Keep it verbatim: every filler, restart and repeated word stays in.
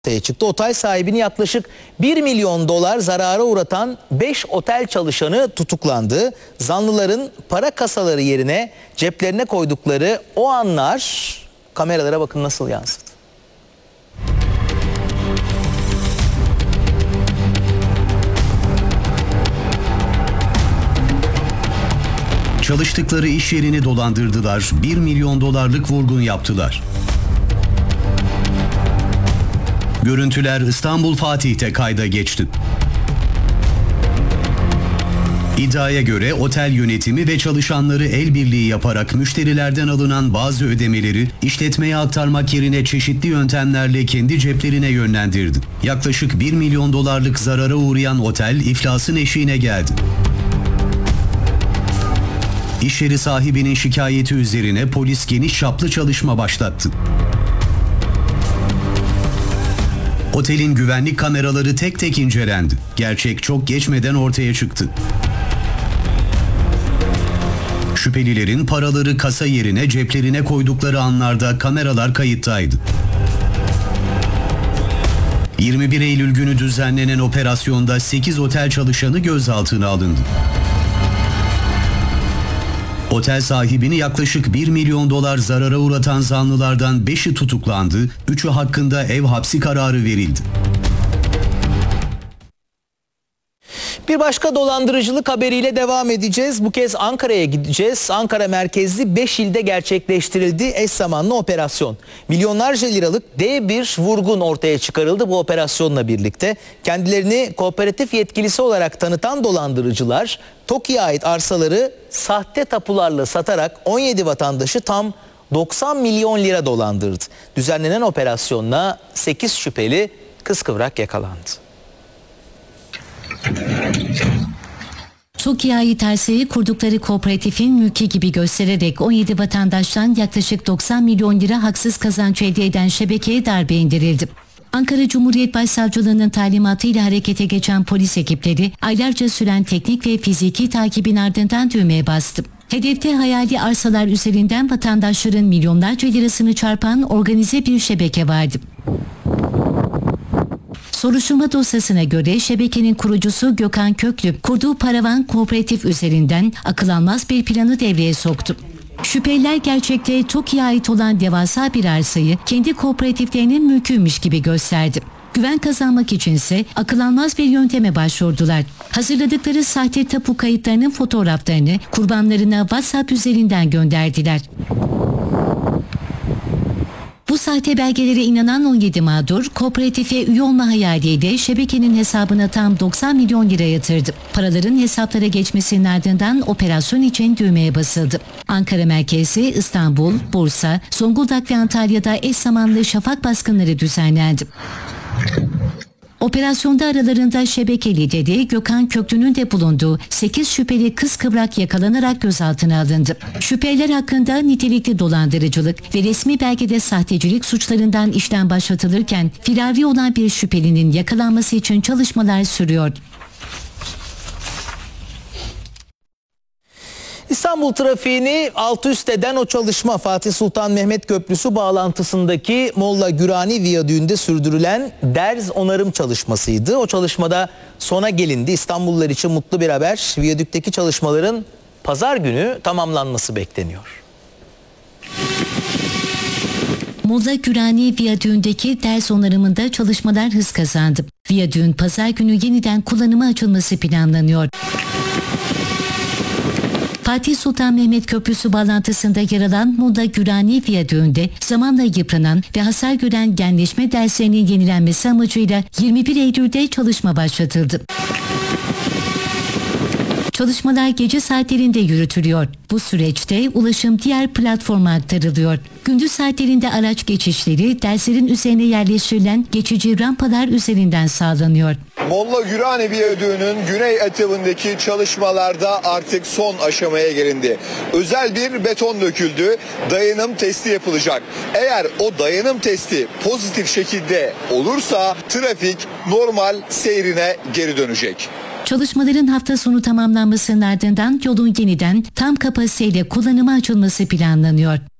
ortaya çıktı. Otel sahibini yaklaşık bir milyon dolar zarara uğratan beş otel çalışanı tutuklandı. Zanlıların para kasaları yerine ceplerine koydukları o anlar kameralara bakın nasıl yansıdı. Çalıştıkları iş yerini dolandırdılar, bir milyon dolarlık vurgun yaptılar. Görüntüler İstanbul Fatih'te kayda geçti. İddiaya göre otel yönetimi ve çalışanları el birliği yaparak müşterilerden alınan bazı ödemeleri işletmeye aktarmak yerine çeşitli yöntemlerle kendi ceplerine yönlendirdi. Yaklaşık bir milyon dolarlık zarara uğrayan otel iflasın eşiğine geldi. İş yeri sahibinin şikayeti üzerine polis geniş çaplı çalışma başlattı. Otelin güvenlik kameraları tek tek incelendi. Gerçek çok geçmeden ortaya çıktı. Şüphelilerin paraları kasa yerine ceplerine koydukları anlarda kameralar kayıttaydı. yirmi bir Eylül günü düzenlenen operasyonda sekiz otel çalışanı gözaltına alındı. Otel sahibini yaklaşık bir milyon dolar zarara uğratan zanlılardan beşi tutuklandı, üçü hakkında ev hapsi kararı verildi. Bir başka dolandırıcılık haberiyle devam edeceğiz. Bu kez Ankara'ya gideceğiz. Ankara merkezli beş ilde gerçekleştirildi eş zamanlı operasyon. Milyonlarca liralık dev bir vurgun ortaya çıkarıldı bu operasyonla birlikte. Kendilerini kooperatif yetkilisi olarak tanıtan dolandırıcılar TOKİ'ye ait arsaları sahte tapularla satarak on yedi vatandaşı tam doksan milyon lira dolandırdı. Düzenlenen operasyonla sekiz şüpheli kıskıvrak yakalandı. TOKİ'ye ait arsayı kurdukları kooperatifin mülki gibi göstererek on yedi vatandaştan yaklaşık doksan milyon lira haksız kazanç elde eden şebekeye darbe indirildi. Ankara Cumhuriyet Başsavcılığı'nın talimatıyla harekete geçen polis ekipleri aylarca süren teknik ve fiziki takibin ardından düğmeye bastı. Hedefte hayali arsalar üzerinden vatandaşların milyonlarca lirasını çarpan organize bir şebeke vardı. Soruşturma dosyasına göre şebekenin kurucusu Gökhan Köklü kurduğu paravan kooperatif üzerinden akıl almaz bir planı devreye soktu. Şüpheliler gerçekte TOKİ'ye ait olan devasa bir arsayı kendi kooperatiflerinin mülküymüş gibi gösterdi. Güven kazanmak içinse akıl almaz bir yönteme başvurdular. Hazırladıkları sahte tapu kayıtlarının fotoğraflarını kurbanlarına WhatsApp üzerinden gönderdiler. Bu sahte belgelere inanan on yedi mağdur, kooperatife üye olma hayaliyle şebekenin hesabına tam doksan milyon lira yatırdı. Paraların hesaplara geçmesinin ardından operasyon için düğmeye basıldı. Ankara merkezi, İstanbul, Bursa, Zonguldak ve Antalya'da eş zamanlı şafak baskınları düzenlendi. Operasyonda aralarında şebeke lideri Gökhan Köklü'nün de bulunduğu sekiz şüpheli kıskıvrak yakalanarak gözaltına alındı. Şüpheliler hakkında nitelikli dolandırıcılık ve resmi belgede sahtecilik suçlarından işlem başlatılırken firari olan bir şüphelinin yakalanması için çalışmalar sürüyor. İstanbul trafiğini alt üst eden o çalışma Fatih Sultan Mehmet Köprüsü bağlantısındaki Molla Gürani Viyadüğü'nde sürdürülen derz onarım çalışmasıydı. O çalışmada sona gelindi. İstanbullular için mutlu bir haber. Viyadükteki çalışmaların pazar günü tamamlanması bekleniyor. Molla Gürani Viyadüğü'ndeki derz onarımında çalışmalar hız kazandı. Viyadüğün pazar günü yeniden kullanıma açılması planlanıyor. Fatih Sultan Mehmet Köprüsü bağlantısında yer alan Molla Gürani Viyadüğü'nde zamanla yıpranan ve hasar gören genleşme derslerinin yenilenmesi amacıyla yirmi bir Eylül'de çalışma başlatıldı. Çalışmalar gece saatlerinde yürütülüyor. Bu süreçte ulaşım diğer platforma aktarılıyor. Gündüz saatlerinde araç geçişleri derslerin üzerine yerleştirilen geçici rampalar üzerinden sağlanıyor. Molla Gürani Viyadüğü'nün güney etabındaki çalışmalarda artık son aşamaya gelindi. Özel bir beton döküldü, dayanım testi yapılacak. Eğer o dayanım testi pozitif şekilde olursa trafik normal seyrine geri dönecek. Çalışmaların hafta sonu tamamlanmasının ardından yolun yeniden tam kapasiteyle kullanıma açılması planlanıyor.